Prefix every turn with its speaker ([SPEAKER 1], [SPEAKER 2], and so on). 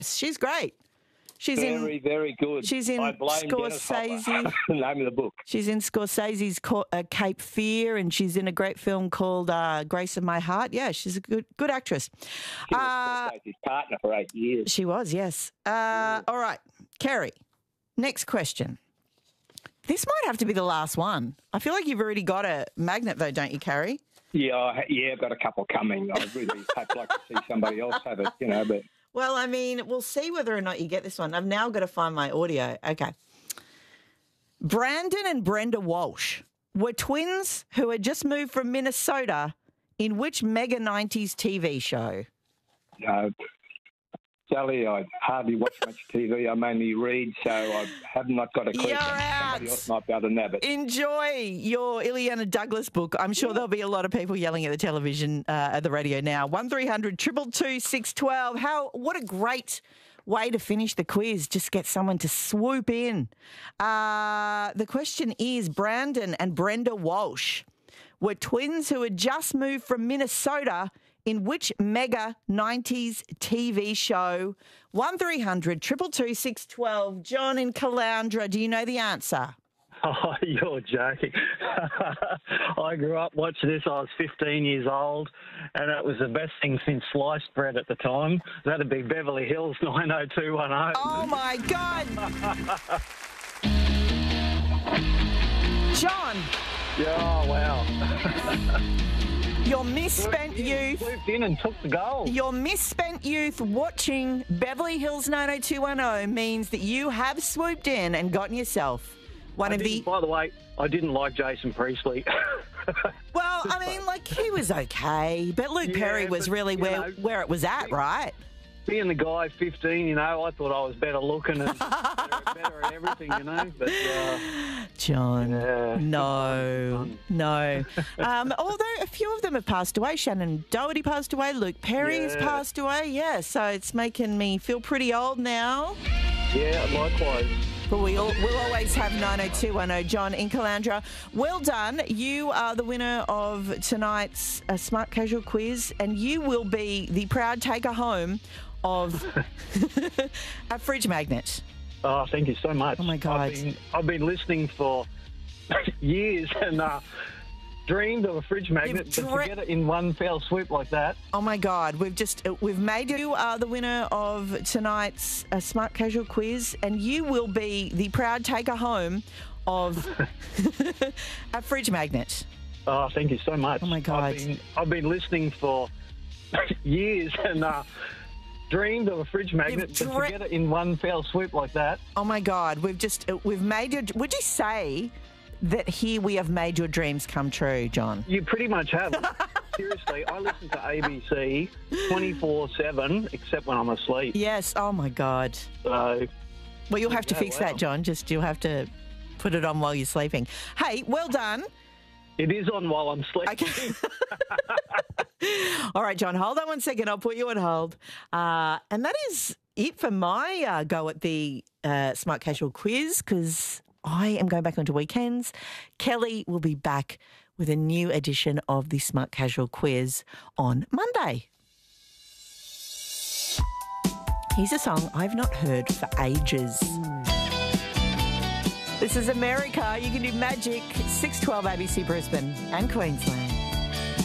[SPEAKER 1] She's great. She's
[SPEAKER 2] very good.
[SPEAKER 1] She's in
[SPEAKER 2] I blame Dennis
[SPEAKER 1] Scorsese.
[SPEAKER 2] Hopper. The name of the book.
[SPEAKER 1] She's in Scorsese's Cape Fear, and she's in a great film called Grace of My Heart. Yeah, she's a good actress.
[SPEAKER 2] She was Scorsese's partner for 8 years.
[SPEAKER 1] She was, yes. All right, Kerry, next question. This might have to be the last one. I feel like you've already got a magnet, though, don't you, Kerry?
[SPEAKER 2] Yeah, I've got a couple coming. I really hope like to see somebody else have it, but...
[SPEAKER 1] Well, I mean, we'll see whether or not you get this one. I've now got to find my audio. Okay. Brandon and Brenda Walsh were twins who had just moved from Minnesota in which mega 90s TV show?
[SPEAKER 2] Sally, I hardly watch much TV. I mainly read, so I have not got a clue.
[SPEAKER 1] You're out.
[SPEAKER 2] Somebody else might be able to nab it.
[SPEAKER 1] Enjoy your Ileana Douglas book. I'm sure there'll be a lot of people yelling at the television, at the radio now. 1300 222 612. What a great way to finish the quiz. Just get someone to swoop in. The question is, Brandon and Brenda Walsh were twins who had just moved from Minnesota in which mega 90s TV show? 1300 222 612. John in Caloundra, do you know the answer?
[SPEAKER 3] Oh, you're joking. I grew up watching this. I was 15 years old, and it was the best thing since sliced bread at the time. That'd be Beverly Hills 90210.
[SPEAKER 1] Oh, my God. John.
[SPEAKER 3] Yeah, oh, wow.
[SPEAKER 1] Your misspent youth.
[SPEAKER 3] Swooped in and took the goal.
[SPEAKER 1] Your misspent youth watching Beverly Hills 90210 means that you have swooped in and gotten yourself one of the...
[SPEAKER 3] By the way, I didn't like Jason Priestley.
[SPEAKER 1] Well, I mean, like, he was okay, but Luke Perry was really where it was at, right?
[SPEAKER 3] Being the guy 15, I thought I was better looking and better at everything, But
[SPEAKER 1] John,
[SPEAKER 3] yeah,
[SPEAKER 1] no. Although a few of them have passed away. Shannon Doherty passed away. Luke Perry's passed away. Yeah, so it's making me feel pretty old now.
[SPEAKER 3] Yeah, likewise.
[SPEAKER 1] But we'll always have 90210. John in Caloundra, well done. You are the winner of tonight's Smart Casual quiz, and you will be the proud taker home of a fridge magnet.
[SPEAKER 3] Oh, thank you so much.
[SPEAKER 1] Oh, my God.
[SPEAKER 3] I've been listening for years and dreamed of a fridge magnet, but to get it in one fell swoop like that.
[SPEAKER 1] Oh, my God. We've made you are the winner of tonight's Smart Casual quiz, and you will be the proud taker home of a fridge magnet.
[SPEAKER 3] Oh, thank you so much.
[SPEAKER 1] Oh, my God.
[SPEAKER 3] I've been listening for years and dreamed of a fridge magnet, but to get it in one fell swoop like that.
[SPEAKER 1] Oh, my God. We've made your... Would you say that here we have made your dreams come true, John?
[SPEAKER 3] You pretty much have. Seriously, I listen to ABC 24/7, except when I'm asleep.
[SPEAKER 1] Yes. Oh, my God.
[SPEAKER 3] So...
[SPEAKER 1] Well, you'll have to fix that, John. You'll have to put it on while you're sleeping. Hey, well done.
[SPEAKER 3] It is on while I'm sleeping.
[SPEAKER 1] Okay. All right, John, hold on 1 second. I'll put you on hold. And that is it for my go at the Smart Casual quiz, because I am going back onto weekends. Kelly will be back with a new edition of the Smart Casual quiz on Monday. Here's a song I've not heard for ages. This is America. You can do Magic, 612 ABC Brisbane and Queensland.